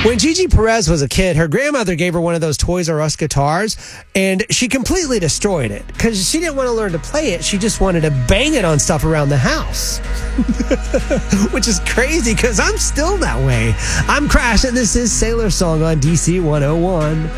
When Gigi Perez was a kid, her grandmother gave her one of those Toys R Us guitars, and she completely destroyed it because she didn't want to learn to play it. She just wanted to bang it on stuff around the house, which is crazy because I'm still that way. I'm Crash, and this is Sailor Song on DC 101.